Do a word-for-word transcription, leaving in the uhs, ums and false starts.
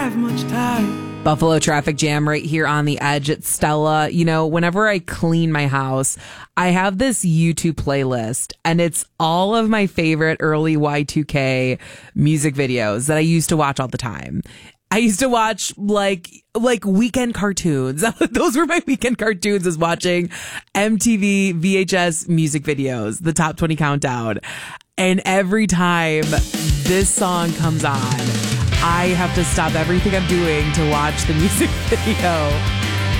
have much time. Buffalo Traffic Jam right here on the Edge at Stella. You know, whenever I clean my house, I have this YouTube playlist, and it's all of my favorite early Y two K music videos that I used to watch all the time. I used to watch like like weekend cartoons. Those were my weekend cartoons, is watching M T V V H S music videos, the top twenty countdown. And every time this song comes on, I have to stop everything I'm doing to watch the music video.